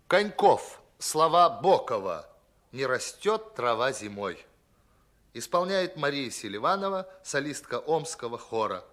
Коньков. Слова Бокова. Не растет трава зимой. Исполняет Мария Селиванова, солистка Омского хора.